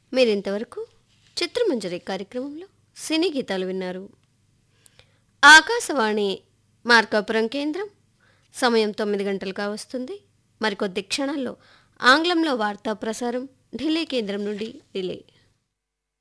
మీరింతవరకు చిత్రమంజరి కార్యక్రమంలో సినీ గీతాలు విన్నారు. ఆకాశవాణి మార్కాపురం కేంద్రం సమయం 9 గంటలు కావస్తుంది. మరికొద్ది క్షణాల్లో ఆంగ్లంలో వార్తా ప్రసారం ఢిల్లీ కేంద్రం నుండి రిలే.